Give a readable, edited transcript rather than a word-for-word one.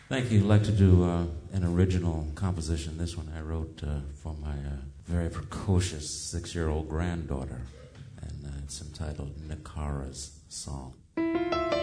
Thank you. I'd like to do an original composition. This one I wrote for my very precocious 6-year-old granddaughter, and it's entitled Nikara's Song.